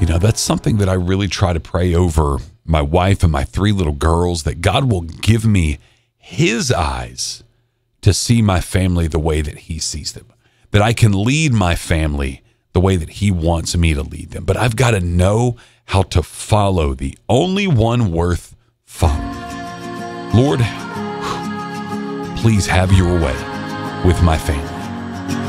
That's something that I really try to pray over my wife and my 3 little girls, that God will give me his eyes to see my family the way that he sees them, that I can lead my family the way that he wants me to lead them. But I've got to know how to follow the only one worth following. Lord, please have your way with my family.